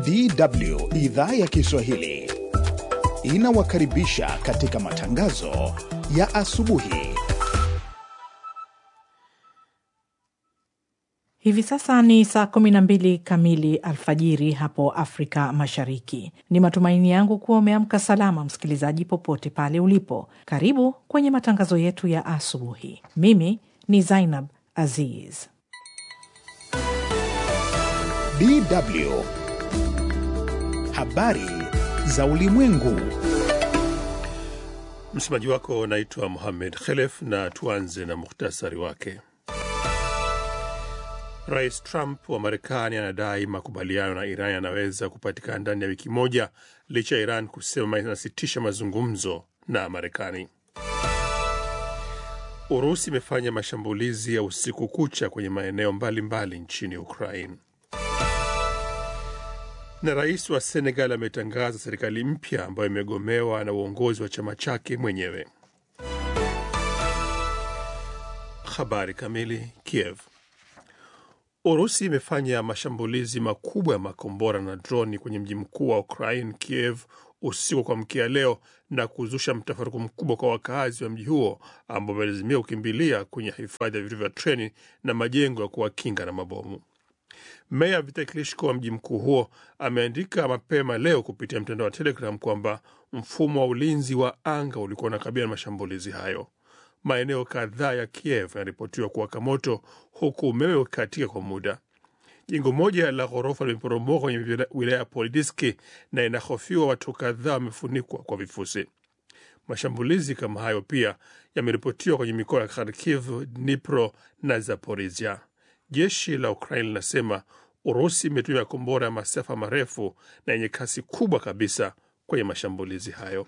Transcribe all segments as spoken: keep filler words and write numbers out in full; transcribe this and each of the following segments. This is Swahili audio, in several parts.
D W idhaa ya Kiswahili inawakaribisha katika matangazo ya asubuhi. Hivi sasa ni saa kumi na mbili kamili alfajiri hapo Afrika Mashariki. Ni matumaini yangu kuwa umeamka salama, msikilizaji, popote pale ulipo. Karibu kwenye matangazo yetu ya asubuhi. Mimi ni Zainab Aziz. D W habari za ulimwengu. Msemaji wako naitwa Mohamed Khelef, na tuanze na muhtasari wake. Rais Trump wa Marekani anadai makubaliano na Iran yanaweza kupatikana ndani ya wiki moja, licha ya Iran kusema inasitisha mazungumzo na Marekani. Urusi imefanya mashambulizi ya usiku kucha kwenye maeneo mbalimbali nchini Ukraine. Na rais wa Senegal ametangaza serikali mpya ambayo imegomewa na uongozi wa chama chake mwenyewe. Habari kamili. Kiev. Urusi imefanya mashambulizi makubwa ya makombora na droni kwenye mji mkuu wa Ukraine, Kiev, usiku kwa mkia leo, na kuzusha mtafaruku mkubwa kwa wakazi wa mji huo ambao wamelazimia kukimbilia kwenye hifadhi ya vituo vya treni na majengo ya kuwakinga na mabomu. Meya Vitali Klitschko wa mji mkuu huo ameandika mapema leo kupitia mtandao wa Telegram kwamba mfumo wa ulinzi wa anga ulikuwa unakabiliana na mashambulizi hayo. Maeneo kadhaa ya Kiev yanaripotiwa kuwaka moto, huku umeme ukikatika kwa muda. Jengo moja la ghorofa limeporomoka kwenye wilaya ya Poldiski na inahofiwa watu kadhaa wamefunikwa kwa vifusi. Mashambulizi kama hayo pia yameripotiwa kwenye mikoa ya Kharkiv, Dnipro na Zaporizhia. Jeshi la Ukraine linasema Urusi imetumia kombora ya masafa marefu na yenye kasi kubwa kabisa kwenye mashambulizi hayo.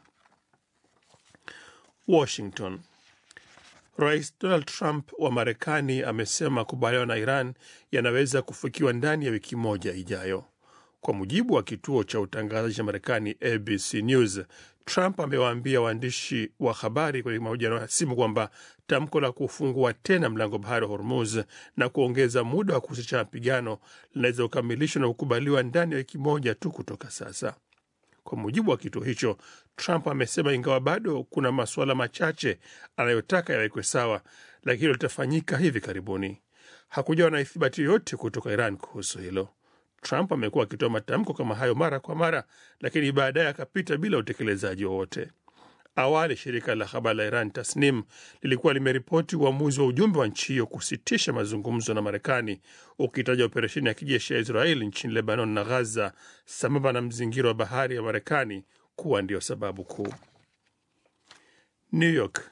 Washington. Rais Donald Trump wa Marekani amesema makubaliano na Iran yanaweza kufikiwa ndani ya wiki moja ijayo. Kwa mujibu wa kituo cha utangazaji cha Marekani A B C News, Trump amewaambia waandishi wa habari kwenye mahojiano ya simu kwamba tamko la kufungua tena mlango bahari wa Hormuz na kuongeza muda wa kusitisha mapigano linaweza kukamilishwa na kukubaliwa ndani ya wiki moja tu kutoka sasa. Kwa mujibu wa kituo hicho, Trump amesema ingawa bado kuna masuala machache anayotaka yawekwe sawa, lakini litafanyika hivi karibuni. Hakujawa na ithibati yoyote kutoka Iran kuhusu hilo. Trump amekuwa akitoa matamko kama hayo mara kwa mara, lakini baadaye akapita bila utekelezaji wowote. Awali shirika la habari la Iran Tasnim lilikuwa limeripoti uamuzi wa ujumbe wa nchi hiyo kusitisha mazungumzo na Marekani, ukitaja operesheni ya kijeshi ya Israeli nchini Lebanon na Gaza sambamba na mzingiro wa bahari ya Marekani kuwa ndio sababu kuu. New York.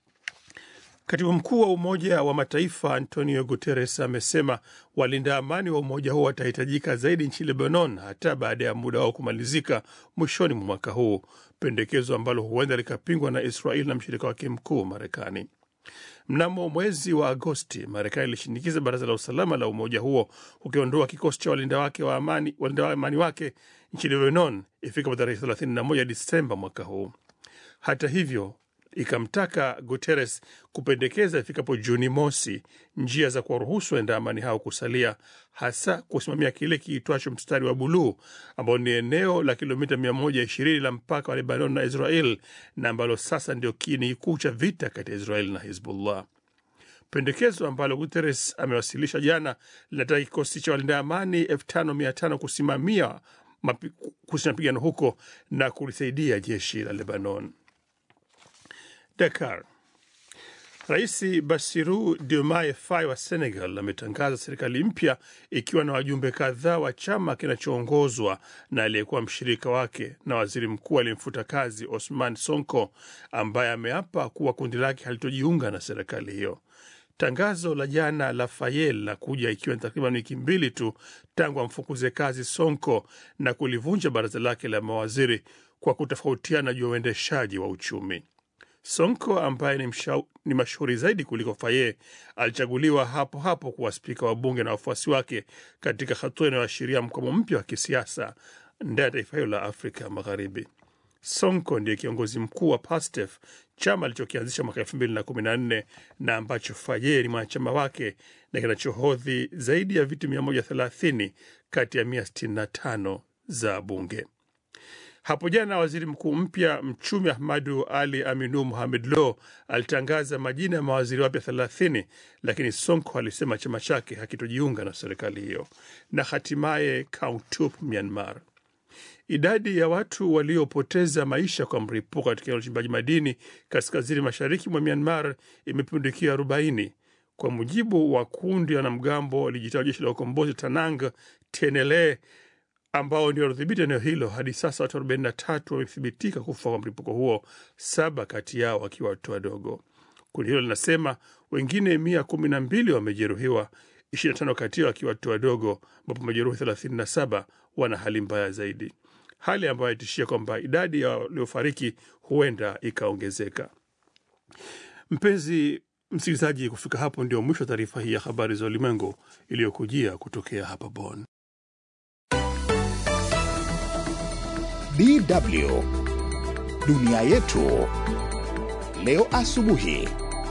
Katibu mkuu wa Umoja wa Mataifa Antonio Guterres amesema walinda amani wa umoja huo watahitajika zaidi nchini Lebanon hata baada ya muda wao kumalizika mwishoni mwa mwaka huu, pendekezo ambalo huenda likapingwa na Israeli na mshirika wake mkuu Marekani. Mnamo mwezi wa Agosti, Marekani ilishinikiza baraza la usalama la umoja huo ukiondoa kikosi cha walinda wake wa amani, walinda amani wake nchini Lebanon ifikapo tarehe thelathini na moja Disemba mwaka huu. Hata hivyo, ikamtaka Guterres kupendekeza ifikapo Juni mosi njia za kuwaruhusu walinda amani hao kusalia, hasa kusimamia kile kiitwacho mstari wa buluu, ambao ni eneo la kilomita mia moja ishirini la mpaka wa Lebanon na Israel, na ambalo sasa ndio kiini kikuu cha vita kati ya Israel na Hezbollah. Pendekezo ambalo Guterres amewasilisha jana linataka kikosi cha walinda amani elfu tano mia tano kusimamia mapigano huko na kulisaidia jeshi la Lebanon. Dakar. Rais Bassirou Diomaye Faye wa Senegal ametangaza serikali mpya ikiwa na wajumbe kadhaa wa chama kinachoongozwa na aliyekuwa mshirika wake na waziri mkuu aliyemfuta kazi Ousmane Sonko, ambaye ameapa kuwa kundi lake halitojiunga na serikali hiyo. Tangazo la jana la Faye la kuja ikiwa ni takriban wiki mbili tu tangu amfukuze kazi Sonko na kulivunja baraza lake la mawaziri kwa kutofautiana juu ya uendeshaji wa uchumi. Sonko ambaye ni, ni mashuhuri zaidi kuliko Faye alichaguliwa hapo hapo kuwa spika wa bunge na wafuasi wake katika hatua inayoashiria mkwamo mpya wa kisiasa ndani ya taifa hilo la Afrika Magharibi. Sonko ndiye kiongozi mkuu wa Pastef, chama alichokianzisha mwaka elfu mbili na kumi na nne na ambacho Faye ni mwanachama wake na kinachohodhi zaidi ya viti mia moja thelathini kati ya mia sitini na tano za bunge. Hapo jana waziri mkuu mpya mchumi Ahmadu Ali Aminu Mohamed Lo alitangaza majina ya mawaziri wapya thelathini, lakini Sonko alisema chama chake hakitojiunga na serikali hiyo. Na hatimaye Kautup, Myanmar. Idadi ya watu waliopoteza maisha kwa mlipuko katika uchimbaji madini kaskazini mashariki mwa Myanmar imepindukia arobaini. Kwa mujibu wa kundi la wanamgambo walijitoa jeshi la ukombozi Tanang Tenele ambao ndio wanadhibiti eneo hilo, hadi sasa watu arobaini na tatu wamethibitika kufa kwa mlipuko huo, saba kati yao wakiwa watoto wadogo. Kundi hilo linasema wengine mia kumi na mbili wamejeruhiwa, ishirini na tano kati yao wakiwa watoto wadogo, ambapo majeruhi thelathini na saba wana hali mbaya zaidi, hali ambayo inatishia kwamba idadi ya waliofariki huenda ikaongezeka. Mpenzi msikilizaji, kufika hapo ndio mwisho taarifa hii ya habari za ulimwengu iliyokujia kutokea hapa Bonn. D W Dunia Yetu leo asubuhi.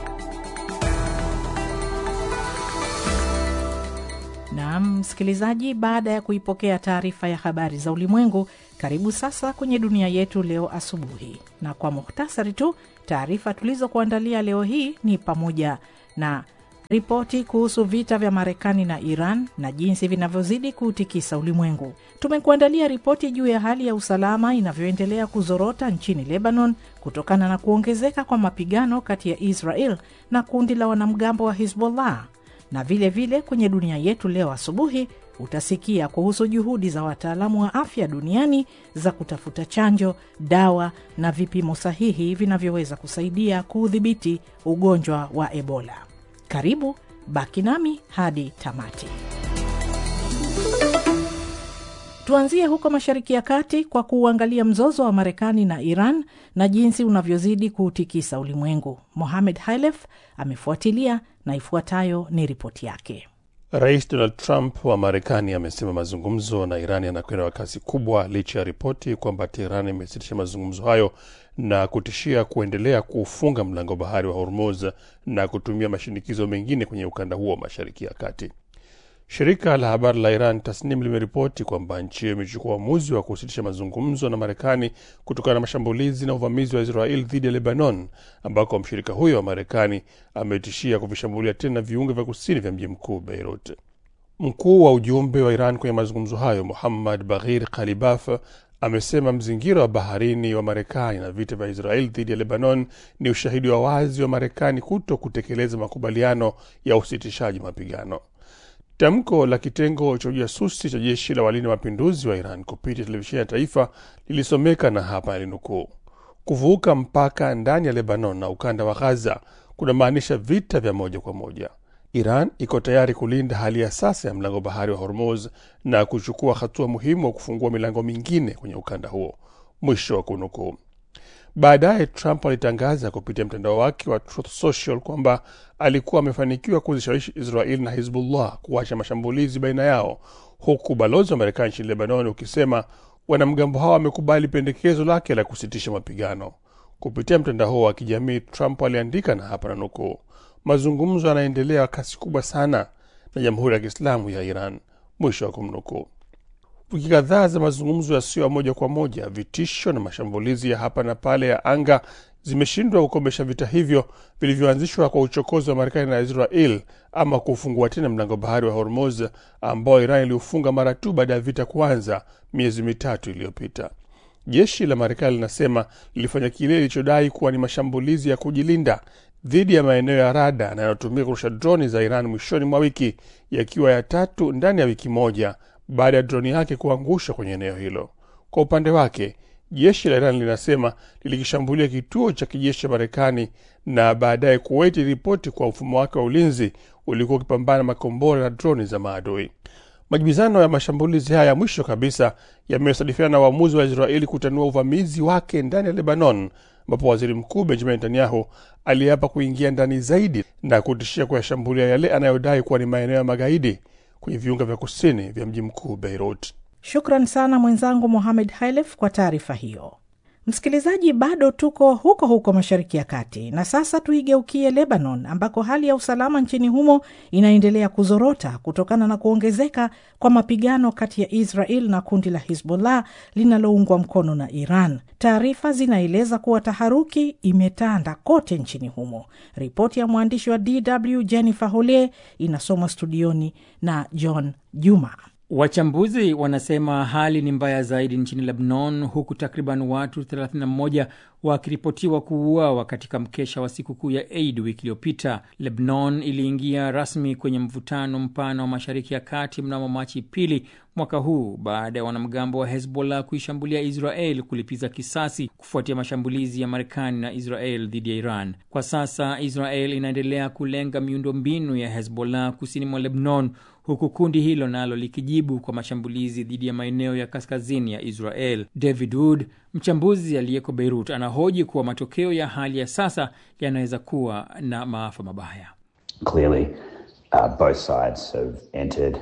Na msikilizaji, baada ya kuipokea taarifa ya habari za ulimwengu, karibu sasa kwenye Dunia Yetu leo asubuhi. Na kwa muhtasari tu, taarifa tulizokuandalia leo hii ni pamoja na ripoti kuhusu vita vya Marekani na Iran na jinsi vinavyozidi kutikisa ulimwengu. Tumekuandalia ripoti juu ya hali ya usalama inavyoendelea kuzorota nchini Lebanon kutokana na kuongezeka kwa mapigano kati ya Israel na kundi la wanamgambo wa Hezbollah. Na vile vile kwenye Dunia Yetu leo asubuhi utasikia kuhusu juhudi za wataalamu wa afya duniani za kutafuta chanjo, dawa na vipimo sahihi vinavyoweza kusaidia kuudhibiti ugonjwa wa Ebola. Karibu, baki nami hadi tamati. Tuanzie huko Mashariki ya Kati kwa kuangalia mzozo wa Marekani na Iran na jinsi unavyozidi kuutikisa ulimwengu. Mohamed Hailef amefuatilia na ifuatayo ni ripoti yake. Rais Donald Trump wa Marekani amesema mazungumzo na Iran yanakwenda kwa kasi kubwa, licha ya ripoti kwamba Tehran imesitisha mazungumzo hayo na kutishia kuendelea kufunga mlango bahari wa Hormuz na kutumia mashinikizo mengine kwenye ukanda huo Mashariki ya Kati. Shirika la habari la Iran Tasnim limeripoti kwamba nchi imechukua uamuzi wa kusitisha mazungumzo na Marekani kutokana na mashambulizi na uvamizi wa Israel dhidi ya Lebanon, ambako mshirika huyo wa Marekani ametishia kuvishambulia tena viunga vya kusini vya mji mkuu Beirut. Mkuu wa ujumbe wa Iran kwenye mazungumzo hayo, Muhammad Baghir Khalibaf, amesema mzingiro wa baharini wa Marekani na vita vya Israel dhidi ya Lebanon ni ushahidi wa wazi wa Marekani kuto kutekeleza makubaliano ya usitishaji mapigano. Tamko la kitengo cha ujasusi cha jeshi la walinda mapinduzi wa Iran kupitia televisheni ya taifa lilisomeka na hapa alinukuu: kuvuka mpaka ndani ya Lebanon na ukanda wa Gaza kuna maanisha vita vya moja kwa moja. Iran iko tayari kulinda hali ya sasa ya mlango bahari wa Hormuz na kuchukua hatua muhimu wa kufungua milango mingine kwenye ukanda huo, mwisho wa kunukuu. Baadaye Trump alitangaza kupitia mtandao wake wa Truth Social kwamba alikuwa amefanikiwa kuzishawishi Israel na Hezbollah kuacha mashambulizi baina yao, huku balozi wa Marekani nchini Lebanon ukisema wanamgambo hao wamekubali pendekezo lake la kusitisha mapigano. Kupitia mtandao wa kijamii, Trump aliandika na hapa nanukuu: mazungumzo yanaendelea kasi kubwa sana na Jamhuri ya Kiislamu ya Iran, mwisho wa kumnukuu. Wiki kadhaa za mazungumzo yasiyo moja kwa moja, vitisho na mashambulizi ya hapa na pale ya anga zimeshindwa kukomesha vita hivyo vilivyoanzishwa kwa uchokozi wa Marekani na Israel, ama kufungua tena mlango bahari wa Hormuz ambao Iran iliufunga mara tu baada ya vita kuanza miezi mitatu iliyopita. Jeshi la Marekani linasema lilifanya kile lilichodai kuwa ni mashambulizi ya kujilinda dhidi ya maeneo ya rada yanayotumika kurusha droni za Iran mwishoni mwa wiki, yakiwa ya tatu ndani ya wiki moja baada ya droni yake kuangusha kwenye eneo hilo. Kwa upande wake, jeshi la Iran linasema lilikishambulia kituo cha kijeshi cha Marekani na baadaye kuweti ripoti kwa mfumo wake wa ulinzi ulikuwa ukipambana makombora na droni za maadui. Majibizano ya mashambulizi haya ya mwisho kabisa yamesadifiana na uamuzi wa Israeli kutanua uvamizi wake ndani ya Lebanon, ambapo waziri mkuu Benjamin Netanyahu aliapa kuingia ndani zaidi na kutishia kuyashambulia yale anayodai kuwa ni maeneo ya magaidi kwenye viunga vya kusini vya mji mkuu Beirut. Shukran sana mwenzangu Mohamed Hailef kwa taarifa hiyo. Msikilizaji, bado tuko huko huko Mashariki ya Kati, na sasa tuigeukie Lebanon ambako hali ya usalama nchini humo inaendelea kuzorota kutokana na kuongezeka kwa mapigano kati ya Israel na kundi la Hezbollah linaloungwa mkono na Iran. Taarifa zinaeleza kuwa taharuki imetanda kote nchini humo. Ripoti ya mwandishi wa D W Jennifer Hole inasomwa studioni na John Juma. Wachambuzi wanasema hali ni mbaya zaidi nchini Lebanon, huku takriban watu thelathini na moja wakiripotiwa kuuawa katika mkesha wa sikukuu ya Eid wiki iliyopita. Lebanon iliingia rasmi kwenye mvutano mpana wa Mashariki ya Kati mnamo Machi pili mwaka huu baada ya wanamgambo wa Hezbollah kuishambulia Israel kulipiza kisasi kufuatia mashambulizi ya Marekani na Israel dhidi ya Iran. Kwa sasa Israel inaendelea kulenga miundombinu ya Hezbollah kusini mwa Lebanon, huku kundi hilo nalo likijibu kwa mashambulizi dhidi ya maeneo ya kaskazini ya Israel. David Wood, mchambuzi aliyeko Beirut, anahoji kuwa matokeo ya hali ya sasa yanaweza kuwa na maafa mabaya. Clearly, uh, both sides have entered.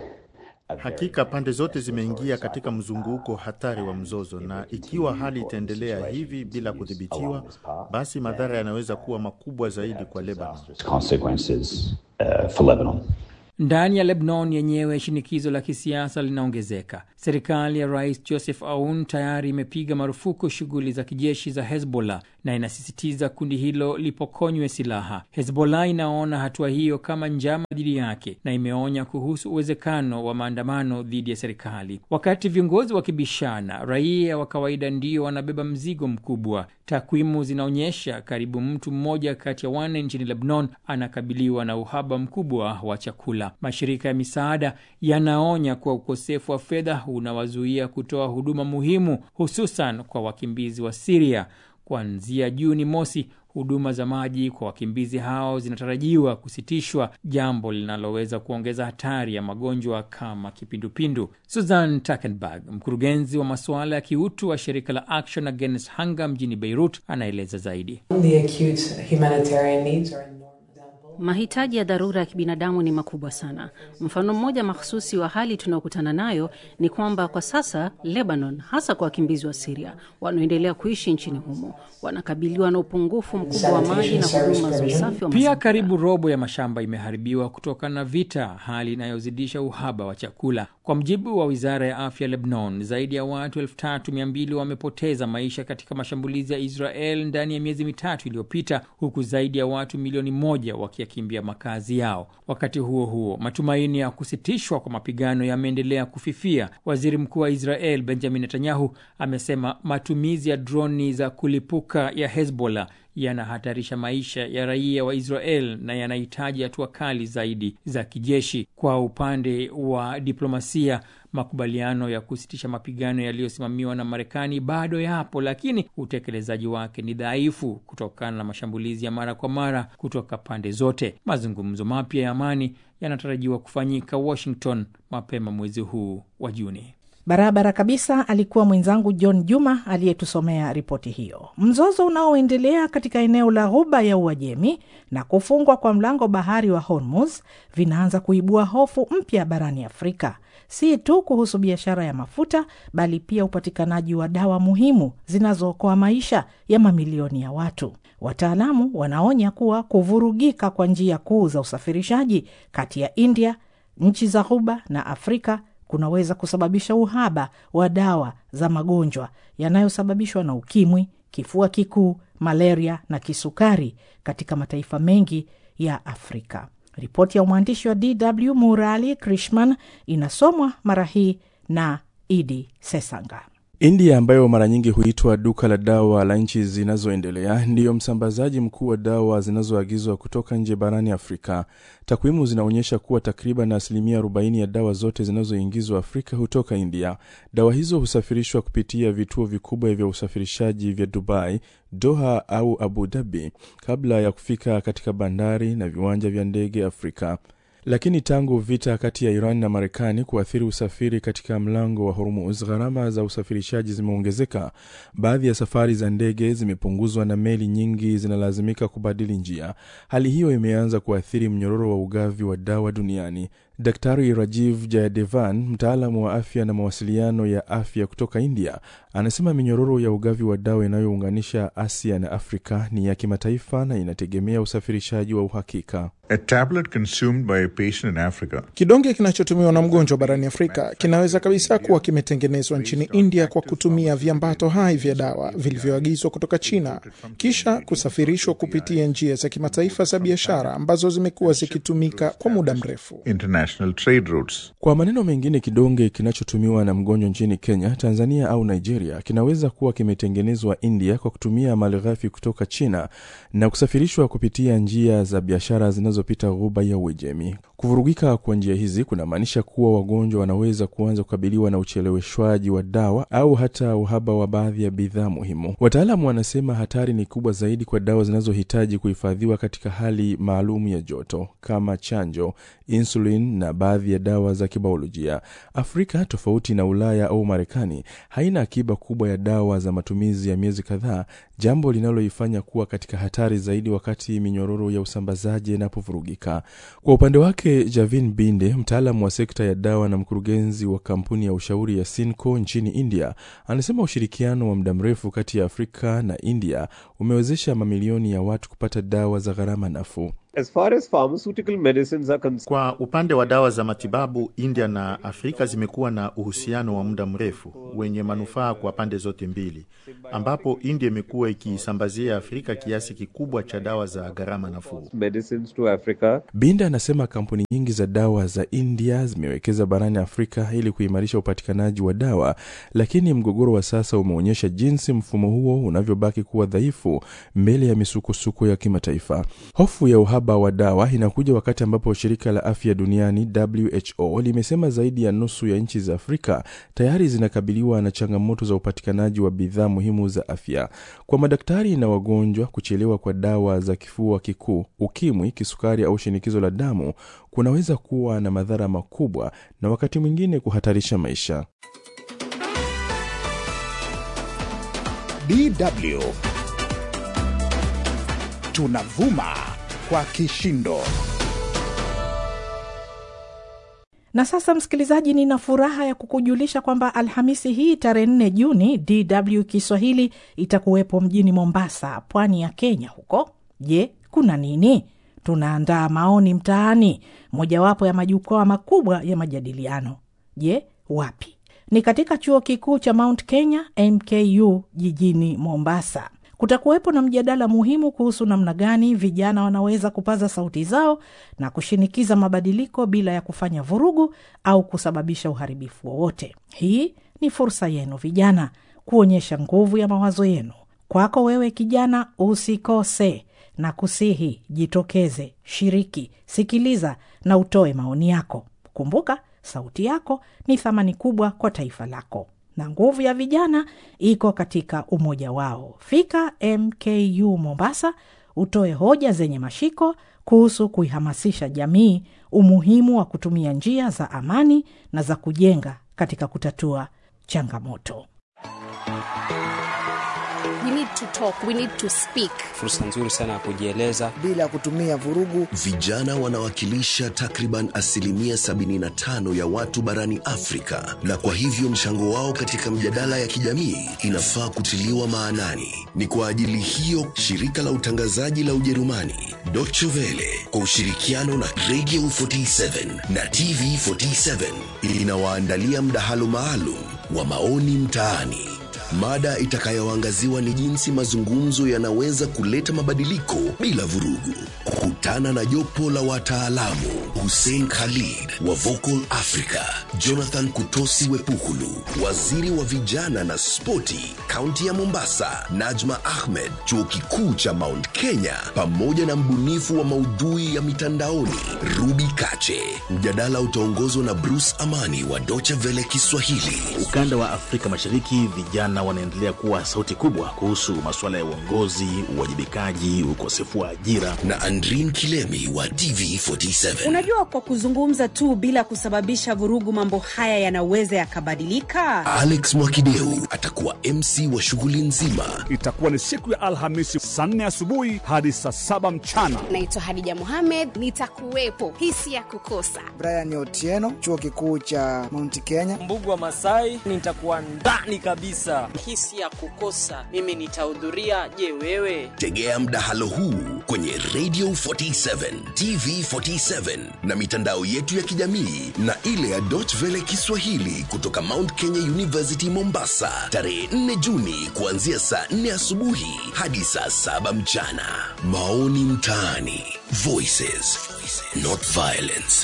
Hakika pande zote zimeingia katika mzunguko hatari wa mzozo, na ikiwa hali itaendelea hivi bila kudhibitiwa, basi madhara yanaweza kuwa makubwa zaidi kwa Lebanon. Consequences uh, for Lebanon. Ndani ya Lebanon yenyewe shinikizo la kisiasa linaongezeka. Serikali ya Rais Joseph Aoun tayari imepiga marufuku shughuli za kijeshi za Hezbollah na inasisitiza kundi hilo lipokonywe silaha. Hezbollah inaona hatua hiyo kama njama dhidi yake na imeonya kuhusu uwezekano wa maandamano dhidi ya serikali. Wakati viongozi wakibishana, raia wa kawaida ndio wanabeba mzigo mkubwa. Takwimu zinaonyesha karibu mtu mmoja kati ya wanne nchini Lebanon anakabiliwa na uhaba mkubwa wa chakula. Mashirika ya misaada yanaonya kuwa ukosefu wa fedha unawazuia kutoa huduma muhimu, hususan kwa wakimbizi wa Syria. Kuanzia Juni mosi, huduma za maji kwa wakimbizi hao zinatarajiwa kusitishwa, jambo linaloweza kuongeza hatari ya magonjwa kama kipindupindu. Susan Takenberg, mkurugenzi wa masuala ya kiutu wa shirika la Action Against Hunger mjini Beirut, anaeleza zaidi. The acute humanitarian needs are enormous. Mahitaji ya dharura ya kibinadamu ni makubwa sana. Mfano mmoja mahsusi wa hali tunayokutana nayo ni kwamba kwa sasa Lebanon, hasa kwa wakimbizi wa Syria wanaoendelea kuishi nchini humo, wanakabiliwa na upungufu mkubwa wa maji na huduma za usafi wa mazingira. Pia karibu robo ya mashamba imeharibiwa kutokana na vita, hali inayozidisha uhaba wa chakula. Kwa mjibu wa Wizara ya Afya Lebanon, zaidi ya watu elfu tatu mia mbili wamepoteza maisha katika mashambulizi ya Israel ndani ya miezi mitatu iliyopita, huku zaidi ya watu milioni moja wakiyakimbia makazi yao. Wakati huo huo, matumaini ya kusitishwa kwa mapigano yameendelea kufifia. Waziri Mkuu wa Israel Benjamin Netanyahu amesema matumizi ya droni za kulipuka ya Hezbollah yanahatarisha maisha ya raia wa Israel na yanahitaji hatua kali zaidi za kijeshi. Kwa upande wa diplomasia, makubaliano ya kusitisha mapigano yaliyosimamiwa na Marekani bado yapo, lakini utekelezaji wake ni dhaifu kutokana na mashambulizi ya mara kwa mara kutoka pande zote. Mazungumzo mapya ya amani yanatarajiwa kufanyika Washington mapema mwezi huu wa Juni. Barabara kabisa. Alikuwa mwenzangu John Juma aliyetusomea ripoti hiyo. Mzozo unaoendelea katika eneo la Ghuba ya Uajemi na kufungwa kwa mlango bahari wa Hormuz vinaanza kuibua hofu mpya barani Afrika, si tu kuhusu biashara ya mafuta, bali pia upatikanaji wa dawa muhimu zinazookoa maisha ya mamilioni ya watu. Wataalamu wanaonya kuwa kuvurugika kwa njia kuu za usafirishaji kati ya India, nchi za Ghuba na Afrika kunaweza kusababisha uhaba wa dawa za magonjwa yanayosababishwa na ukimwi, kifua kikuu, malaria na kisukari katika mataifa mengi ya Afrika. Ripoti ya mwandishi wa D W Murali Krishman inasomwa mara hii na Idi Sesanga. India, ambayo mara nyingi huitwa duka la dawa la nchi zinazoendelea, ndiyo msambazaji mkuu wa dawa zinazoagizwa kutoka nje barani Afrika. Takwimu zinaonyesha kuwa takriban asilimia arobaini ya dawa zote zinazoingizwa Afrika hutoka India. Dawa hizo husafirishwa kupitia vituo vikubwa vya usafirishaji vya Dubai, Doha au Abu Dhabi kabla ya kufika katika bandari na viwanja vya ndege Afrika. Lakini tangu vita kati ya Iran na Marekani kuathiri usafiri katika mlango wa Hormuz, gharama za usafirishaji zimeongezeka. Baadhi ya safari za ndege zimepunguzwa na meli nyingi zinalazimika kubadili njia. Hali hiyo imeanza kuathiri mnyororo wa ugavi wa dawa duniani. Daktari Rajiv Jayadevan, mtaalamu wa afya na mawasiliano ya afya kutoka India, anasema minyororo ya ugavi wa dawa inayounganisha Asia na Afrika ni ya kimataifa na inategemea usafirishaji wa uhakika. A tablet consumed by a patient in Africa. Kidonge kinachotumiwa na mgonjwa barani Afrika kinaweza kabisa kuwa kimetengenezwa nchini India kwa kutumia viambato hai vya dawa vilivyoagizwa kutoka China, kisha kusafirishwa kupitia njia za kimataifa za biashara ambazo zimekuwa zikitumika kwa muda mrefu. International trade routes. Kwa maneno mengine, kidonge kinachotumiwa na mgonjwa nchini Kenya, Tanzania au Nigeria kinaweza kuwa kimetengenezwa India kwa kutumia malighafi kutoka China na kusafirishwa kupitia njia za biashara zinazopita Ghuba ya Uajemi. Kuvurugika kwa njia hizi kunamaanisha kuwa wagonjwa wanaweza kuanza kukabiliwa na ucheleweshwaji wa dawa au hata uhaba wa baadhi ya bidhaa muhimu. Wataalamu wanasema hatari ni kubwa zaidi kwa dawa zinazohitaji kuhifadhiwa katika hali maalum ya joto kama chanjo, insulin na baadhi ya dawa za kibiolojia. Afrika, tofauti na Ulaya au Marekani, haina akiba kubwa ya dawa za matumizi ya miezi kadhaa, jambo linaloifanya kuwa katika hatari zaidi wakati minyororo ya usambazaji inapovurugika. Kwa upande wake, Javin Binde, mtaalamu wa sekta ya dawa na mkurugenzi wa kampuni ya ushauri ya Sinco nchini India, anasema ushirikiano wa muda mrefu kati ya Afrika na India umewezesha mamilioni ya watu kupata dawa za gharama nafuu. As far as pharmaceutical medicines are concerned, kwa upande wa dawa za matibabu, India na Afrika zimekuwa na uhusiano wa muda mrefu wenye manufaa kwa pande zote mbili, ambapo India imekuwa ikisambazia Afrika kiasi kikubwa cha dawa za gharama nafuu. Medicines to Africa. Binda anasema kampuni nyingi za dawa za India zimewekeza barani Afrika ili kuimarisha upatikanaji wa dawa, lakini mgogoro wa sasa umeonyesha jinsi mfumo huo unavyobaki kuwa dhaifu mbele ya misukosuko ya kimataifa. Hofu ya uhaba wa dawa inakuja wakati ambapo shirika la afya duniani W H O limesema zaidi ya nusu ya nchi za Afrika tayari zinakabiliwa na changamoto za upatikanaji wa bidhaa muhimu za afya. Kwa madaktari na wagonjwa, kuchelewa kwa dawa za kifua kikuu, ukimwi, kisukari au shinikizo la damu kunaweza kuwa na madhara makubwa na wakati mwingine kuhatarisha maisha. D W tunavuma kwa kishindo. Na sasa msikilizaji, nina furaha ya kukujulisha kwamba Alhamisi hii tarehe nne Juni D W Kiswahili itakuwepo mjini Mombasa, pwani ya Kenya huko. Je, kuna nini? Tunaandaa maoni mtaani, mojawapo ya majukwaa makubwa ya majadiliano. Je, wapi? Ni katika chuo kikuu cha Mount Kenya M K U jijini Mombasa. Kutakuwepo na mjadala muhimu kuhusu namna gani vijana wanaweza kupaza sauti zao na kushinikiza mabadiliko bila ya kufanya vurugu au kusababisha uharibifu wowote. Hii ni fursa yenu vijana kuonyesha nguvu ya mawazo yenu. Kwako wewe kijana, usikose na kusihi, jitokeze, shiriki, sikiliza na utoe maoni yako. Kumbuka, sauti yako ni thamani kubwa kwa taifa lako. Na nguvu ya vijana iko katika umoja wao. Fika M K U Mombasa, utoe hoja zenye mashiko kuhusu kuihamasisha jamii umuhimu wa kutumia njia za amani na za kujenga katika kutatua changamoto. We need to talk, we need to speak. Fursa nzuri sana ya kujieleza bila kutumia vurugu. Vijana wanawakilisha takriban asilimia sabini na tano ya watu barani Afrika, na kwa hivyo mchango wao katika mjadala ya kijamii inafaa kutiliwa maanani. Ni kwa ajili hiyo shirika la utangazaji la Ujerumani Deutsche Welle kwa ushirikiano na Radio arobaini na saba na T V arobaini na saba inawaandalia mdahalo maalum wa maoni mtaani. Mada itakayoangaziwa ni jinsi mazungumzo yanaweza kuleta mabadiliko bila vurugu. Kukutana na jopo la wataalamu: Hussein Khalid wa Vocal Africa, Jonathan Kutosi Wepukulu, waziri wa vijana na spoti kaunti ya Mombasa, Najma Ahmed, chuo kikuu cha Mount Kenya, pamoja na mbunifu wa maudhui ya mitandaoni Ruby Kache. Mjadala utaongozwa na Bruce Amani wa Deutsche Welle Kiswahili. Ukanda wa Afrika Mashariki, vijana wanaendelea kuwa sauti kubwa kuhusu masuala ya uongozi, uwajibikaji, ukosefu wa ajira. Na Andrin Kilemi wa T V arobaini na saba. Unajua, kwa kuzungumza tu bila kusababisha vurugu mambo haya yanaweza yakabadilika? Alex Mwakideu atakuwa M C wa shughuli nzima. Itakuwa ni siku ya Alhamisi saa nne asubuhi hadi saa saba mchana. Naitwa Hadija Mohamed, nitakuwepo. Hisi ya kukosa. Brian Otieno, chuo kikuu cha Mount Kenya. Mbugu wa Masai, nitakuwa ndani kabisa. Hisi ya kukosa, mimi nitahudhuria. Je, wewe? Tegea mdahalo huu kwenye Radio forty-seven, T V forty-seven na mitandao yetu ya kijamii na ile ya Deutsche Welle Kiswahili kutoka Mount Kenya University Mombasa, tarehe nne Juni kuanzia saa nne asubuhi hadi saa saba mchana. Maoni mtaani. Voices, not violence.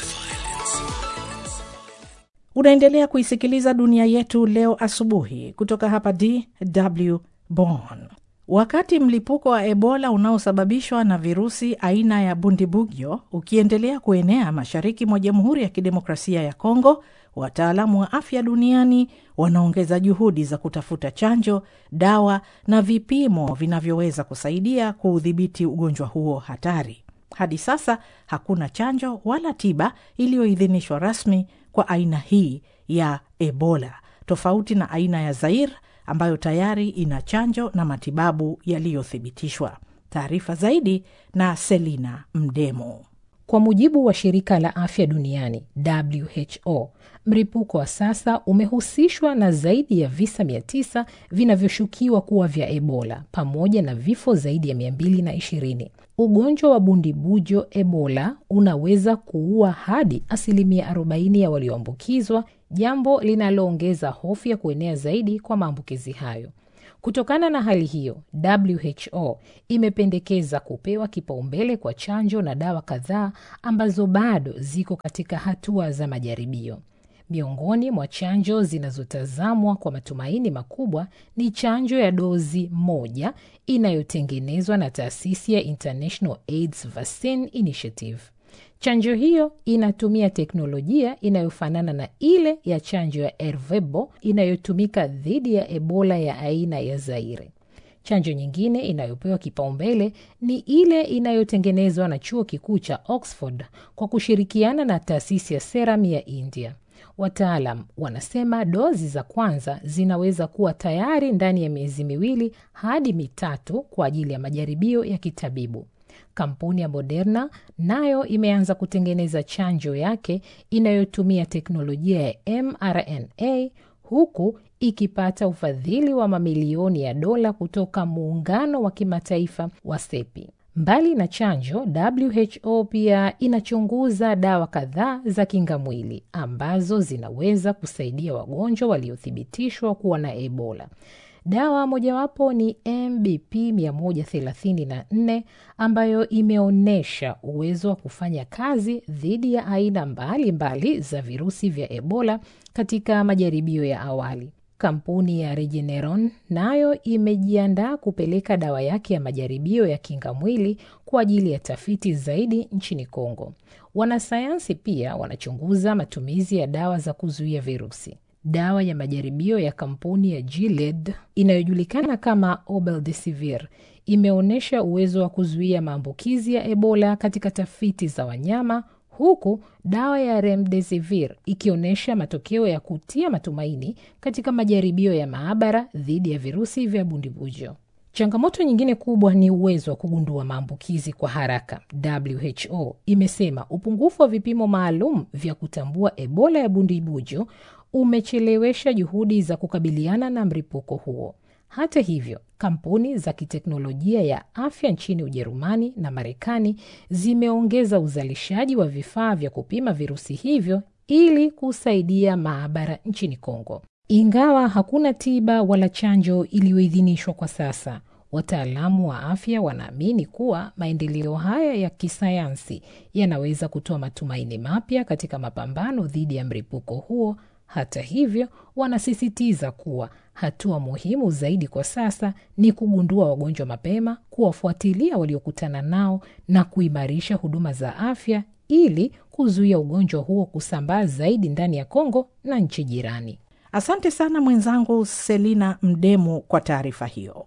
Unaendelea kuisikiliza Dunia Yetu Leo asubuhi kutoka hapa D W Bonn. Wakati mlipuko wa Ebola unaosababishwa na virusi aina ya Bundibugyo ukiendelea kuenea mashariki mwa Jamhuri ya Kidemokrasia ya Kongo, wataalamu wa afya duniani wanaongeza juhudi za kutafuta chanjo, dawa na vipimo vinavyoweza kusaidia kuudhibiti ugonjwa huo hatari. Hadi sasa hakuna chanjo wala tiba iliyoidhinishwa rasmi kwa aina hii ya Ebola, tofauti na aina ya Zaire ambayo tayari ina chanjo na matibabu yaliyothibitishwa. Taarifa zaidi na Selina Mdemo. Kwa mujibu wa shirika la afya duniani W H O, mlipuko wa sasa umehusishwa na zaidi ya visa mia tisa vinavyoshukiwa kuwa vya Ebola, pamoja na vifo zaidi ya mia mbili na ishirini. Ugonjwa wa Bundibugyo Ebola unaweza kuua hadi asilimia arobaini ya walioambukizwa, jambo linaloongeza hofu ya kuenea zaidi kwa maambukizi hayo. Kutokana na hali hiyo, W H O imependekeza kupewa kipaumbele kwa chanjo na dawa kadhaa ambazo bado ziko katika hatua za majaribio. Miongoni mwa chanjo zinazotazamwa kwa matumaini makubwa ni chanjo ya dozi moja inayotengenezwa na taasisi ya International AIDS Vaccine Initiative. Chanjo hiyo inatumia teknolojia inayofanana na ile ya chanjo ya Ervebo inayotumika dhidi ya Ebola ya aina ya Zaire. Chanjo nyingine inayopewa kipaumbele ni ile inayotengenezwa na chuo kikuu cha Oxford kwa kushirikiana na taasisi ya Serum ya India. Wataalam wanasema dozi za kwanza zinaweza kuwa tayari ndani ya miezi miwili hadi mitatu kwa ajili ya majaribio ya kitabibu. Kampuni ya Moderna nayo imeanza kutengeneza chanjo yake inayotumia teknolojia ya M R N A, huku ikipata ufadhili wa mamilioni ya dola kutoka muungano wa kimataifa wa Sepi. Mbali na chanjo, W H O pia inachunguza dawa kadhaa za kinga mwili ambazo zinaweza kusaidia wagonjwa waliothibitishwa kuwa na Ebola. Dawa mojawapo ni M B P mia moja thelathini na nne ambayo imeonesha uwezo wa kufanya kazi dhidi ya aina mbali mbali za virusi vya Ebola katika majaribio ya awali. Kampuni ya Regeneron nayo imejiandaa kupeleka dawa yake ya majaribio ya kinga mwili kwa ajili ya tafiti zaidi nchini Kongo. Wanasayansi pia wanachunguza matumizi ya dawa za kuzuia virusi. Dawa ya majaribio ya kampuni ya Gilead inayojulikana kama Obeldesivir imeonesha uwezo wa kuzuia maambukizi ya Ebola katika tafiti za wanyama, huku dawa ya Remdesivir ikionyesha matokeo ya kutia matumaini katika majaribio ya maabara dhidi ya virusi vya Bundibugyo. Changamoto nyingine kubwa ni uwezo wa kugundua maambukizi kwa haraka. W H O imesema upungufu wa vipimo maalum vya kutambua Ebola ya Bundibugyo umechelewesha juhudi za kukabiliana na mlipuko huo. Hata hivyo, kampuni za kiteknolojia ya afya nchini Ujerumani na Marekani zimeongeza uzalishaji wa vifaa vya kupima virusi hivyo ili kusaidia maabara nchini Kongo. Ingawa hakuna tiba wala chanjo iliyoidhinishwa kwa sasa, wataalamu wa afya wanaamini kuwa maendeleo haya ya kisayansi yanaweza kutoa matumaini mapya katika mapambano dhidi ya mlipuko huo. Hata hivyo, wanasisitiza kuwa hatua muhimu zaidi kwa sasa ni kugundua wagonjwa mapema, kuwafuatilia waliokutana nao na kuimarisha huduma za afya ili kuzuia ugonjwa huo kusambaa zaidi ndani ya Kongo na nchi jirani. Asante sana mwenzangu Selina Mdemu kwa taarifa hiyo.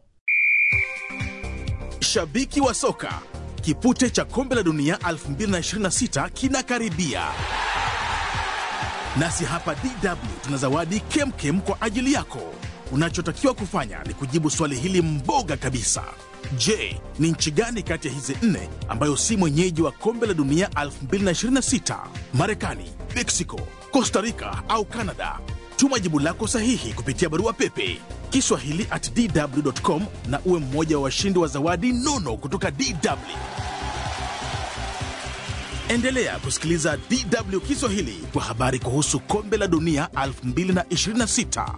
Shabiki wa soka, kipute cha kombe la dunia elfu mbili na ishirini na sita kinakaribia. Nasi hapa D W tuna zawadi kemkem kwa ajili yako. Unachotakiwa kufanya ni kujibu swali hili mboga kabisa. Je, ni nchi gani kati ya hizi nne ambayo si mwenyeji wa kombe la dunia elfu mbili na ishirini na sita? Marekani, Mexico, Costa Rica au Canada? Tuma jibu lako sahihi kupitia barua pepe Kiswahili at d w dot com na uwe mmoja wa washindi wa zawadi nono kutoka D W. Endelea kusikiliza D W Kiswahili kwa habari kuhusu kombe la dunia elfu mbili na ishirini na sita.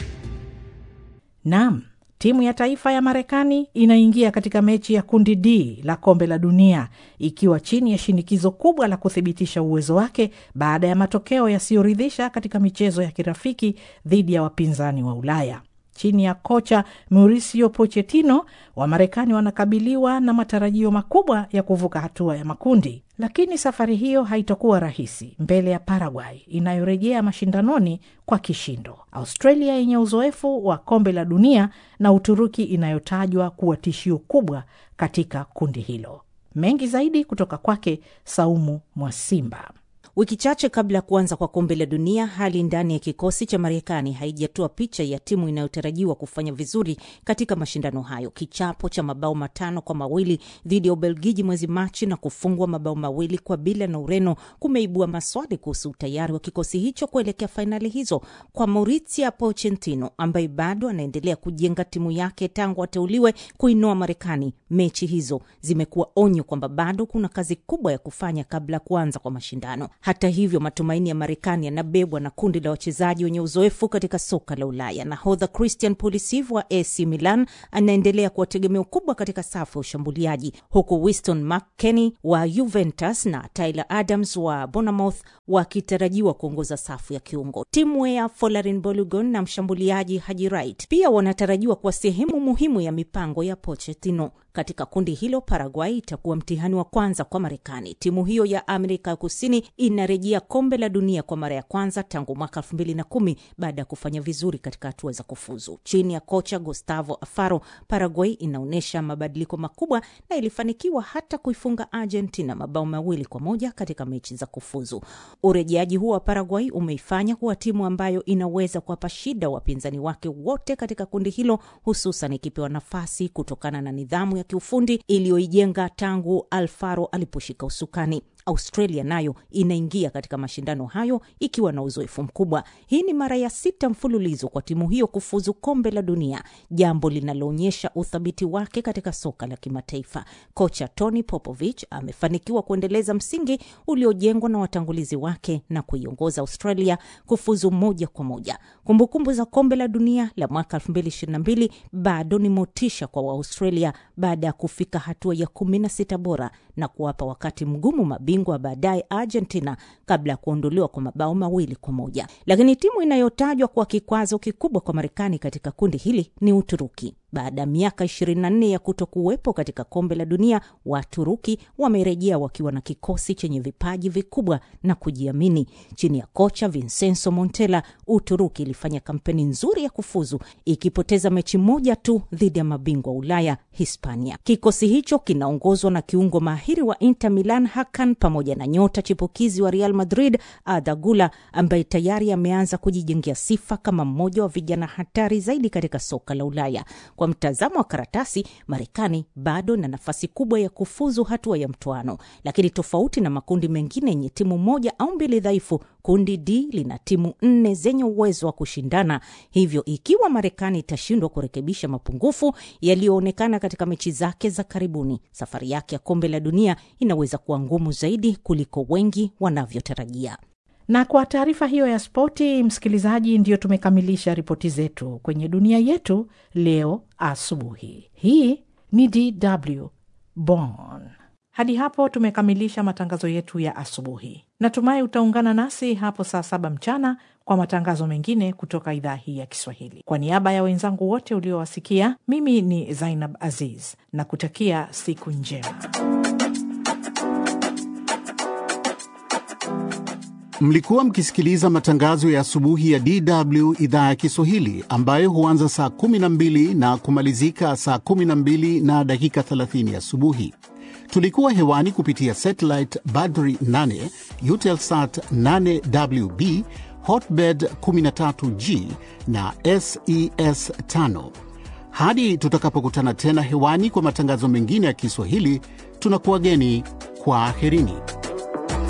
Naam, timu ya taifa ya Marekani inaingia katika mechi ya kundi D la kombe la dunia ikiwa chini ya shinikizo kubwa la kuthibitisha uwezo wake baada ya matokeo yasiyoridhisha katika michezo ya kirafiki dhidi ya wapinzani wa Ulaya. Chini ya kocha Mauricio Pochettino, wa Marekani wanakabiliwa na matarajio makubwa ya kuvuka hatua ya makundi. Lakini safari hiyo haitakuwa rahisi mbele ya Paraguay inayorejea mashindanoni kwa kishindo, Australia yenye uzoefu wa kombe la dunia na Uturuki inayotajwa kuwa tishio kubwa katika kundi hilo. Mengi zaidi kutoka kwake Saumu Mwasimba. Wiki chache kabla ya kuanza kwa kombe la dunia, hali ndani ya kikosi cha Marekani haijatoa picha ya timu inayotarajiwa kufanya vizuri katika mashindano hayo. Kichapo cha mabao matano kwa mawili dhidi ya Ubelgiji mwezi Machi na kufungwa mabao mawili kwa bila na Ureno kumeibua maswali kuhusu utayari wa kikosi hicho kuelekea fainali hizo. Kwa Mauricio Pochettino, ambaye bado anaendelea kujenga timu yake tangu ateuliwe kuinoa Marekani, mechi hizo zimekuwa onyo kwamba bado kuna kazi kubwa ya kufanya kabla kuanza kwa mashindano. Hata hivyo, matumaini ya Marekani yanabebwa na kundi la wachezaji wenye uzoefu katika soka la Ulaya. Nahodha Christian Pulisic wa A C Milan anaendelea kuwa tegemeo kubwa katika safu ya ushambuliaji, huku Winston McKennie wa Juventus na Tyler Adams wa Bournemouth wakitarajiwa kuongoza safu ya kiungo. Timu ya Folarin Balogun na mshambuliaji Haji Wright pia wanatarajiwa kuwa sehemu muhimu ya mipango ya Pochettino. Katika kundi hilo, Paraguay itakuwa mtihani wa kwanza kwa Marekani. Timu hiyo ya Amerika ya Kusini inarejea kombe la dunia kwa mara ya kwanza tangu mwaka elfu mbili na kumi baada ya kufanya vizuri katika hatua za kufuzu. Chini ya kocha Gustavo Alfaro, Paraguay inaonesha mabadiliko makubwa na ilifanikiwa hata kuifunga Argentina mabao mawili kwa moja katika mechi za kufuzu. Urejeaji huo wa Paraguay umeifanya kuwa timu ambayo inaweza kuwapa shida wapinzani wake wote katika kundi hilo, hususan ikipewa nafasi kutokana na nidhamu ya kiufundi iliyoijenga tangu Alfaro aliposhika usukani. Australia nayo inaingia katika mashindano hayo ikiwa na uzoefu mkubwa. Hii ni mara ya sita mfululizo kwa timu hiyo kufuzu kombe la dunia, jambo linaloonyesha uthabiti wake katika soka la kimataifa. Kocha Tony Popovich amefanikiwa kuendeleza msingi uliojengwa na watangulizi wake na kuiongoza Australia kufuzu moja kwa moja. Kumbukumbu za kombe la dunia la mwaka elfu mbili ishirini na mbili bado ni motisha kwa Australia baada ya kufika hatua ya kumi na sita bora na kuwapa wakati mgumu mabingwa baadaye Argentina kabla ya kuondolewa kwa mabao mawili kwa moja. Lakini timu inayotajwa kwa kikwazo kikubwa kwa Marekani katika kundi hili ni Uturuki. Baada ya miaka ishirini na nne ya kutokuwepo katika kombe la dunia, Waturuki wamerejea wakiwa na kikosi chenye vipaji vikubwa na kujiamini. Chini ya kocha Vincenzo Montella, Uturuki ilifanya kampeni nzuri ya kufuzu, ikipoteza mechi moja tu dhidi ya mabingwa Ulaya, Hispania. Kikosi hicho kinaongozwa na kiungo mahiri wa Inter Milan Hakan pamoja na nyota chipukizi wa Real Madrid Arda Güler, ambaye tayari ameanza kujijengea sifa kama mmoja wa vijana hatari zaidi katika soka la Ulaya. Kwa mtazamo wa karatasi, Marekani bado na nafasi kubwa ya kufuzu hatua ya mtoano, lakini tofauti na makundi mengine yenye timu moja au mbili dhaifu, kundi D lina timu nne zenye uwezo wa kushindana. Hivyo ikiwa Marekani itashindwa kurekebisha mapungufu yaliyoonekana katika mechi zake za karibuni, safari yake ya kombe la dunia inaweza kuwa ngumu zaidi kuliko wengi wanavyotarajia. Na kwa taarifa hiyo ya spoti, msikilizaji, ndio tumekamilisha ripoti zetu kwenye dunia yetu leo asubuhi. Hii ni D W Bonn. Hadi hapo tumekamilisha matangazo yetu ya asubuhi. Natumai utaungana nasi hapo saa saba mchana kwa matangazo mengine kutoka idhaa hii ya Kiswahili. Kwa niaba ya wenzangu wote uliowasikia, mimi ni Zainab Aziz na kutakia siku njema. Mlikuwa mkisikiliza matangazo ya asubuhi ya D W idhaa ya Kiswahili ambayo huanza saa kumi na mbili na kumalizika saa kumi na mbili na dakika thelathini asubuhi. Tulikuwa hewani kupitia satellite Badri nane, Eutelsat nane W B, Hotbird kumi na tatu G na S E S tano. Hadi tutakapokutana tena hewani kwa matangazo mengine ya Kiswahili, tunakuwageni kwa aherini.